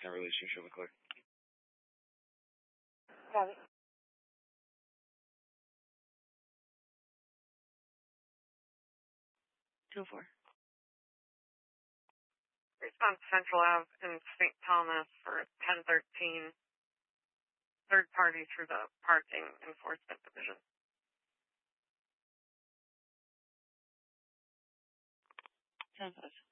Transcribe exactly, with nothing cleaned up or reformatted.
ten release you should clear. Got it. two oh four. Response Central Ave in Saint Thomas for ten thirteen. Third party through the Parking Enforcement Division. ten five.